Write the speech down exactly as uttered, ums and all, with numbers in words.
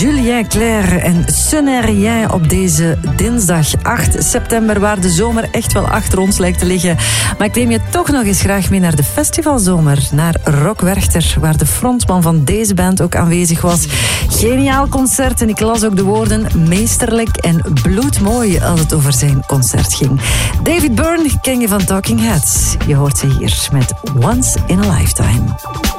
Julien Clerc en Ce n'est rien op deze dinsdag acht september, waar de zomer echt wel achter ons lijkt te liggen. Maar ik neem je toch nog eens graag mee naar de festivalzomer, naar Rock Werchter, waar de frontman van deze band ook aanwezig was. Geniaal concert en ik las ook de woorden meesterlijk en bloedmooi als het over zijn concert ging. David Byrne ken je van Talking Heads. Je hoort ze hier met Once in a Lifetime.